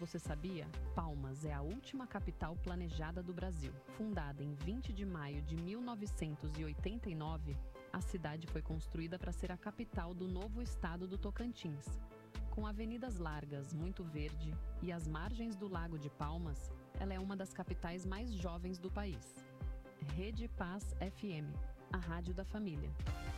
Você sabia? Palmas é a última capital planejada do Brasil. Fundada em 20 de maio de 1989, a cidade foi construída para ser a capital do novo estado do Tocantins. Com avenidas largas, muito verde e as margens do Lago de Palmas, ela é uma das capitais mais jovens do país. Rede Paz FM, a rádio da família.